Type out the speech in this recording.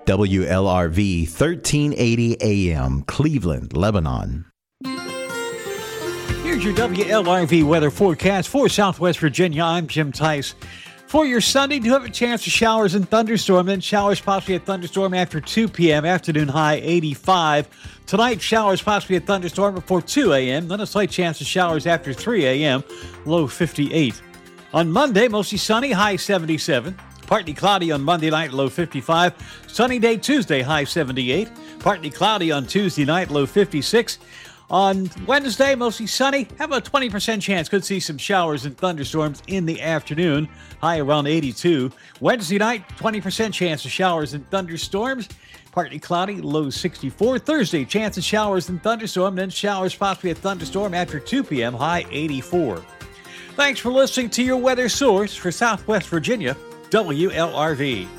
WLRV 1380 AM, Cleveland, Lebanon. Here's your WLRV weather forecast for Southwest Virginia. I'm Jim Tice. For your Sunday, do have a chance of showers and thunderstorm, then showers, possibly a thunderstorm after 2 p.m., afternoon high 85. Tonight, showers, possibly a thunderstorm before 2 a.m., then a slight chance of showers after 3 a.m., low 58. On Monday, mostly sunny, high 77. Partly cloudy on Monday night, low 55. Sunny day Tuesday, high 78. Partly cloudy on Tuesday night, low 56. On Wednesday, mostly sunny. Have a 20% chance. Could see some showers and thunderstorms in the afternoon. High around 82. Wednesday night, 20% chance of showers and thunderstorms. Partly cloudy, low 64. Thursday, chance of showers and thunderstorm. Then showers, possibly a thunderstorm after 2 p.m. High 84. Thanks for listening to your weather source for Southwest Virginia, WLRV.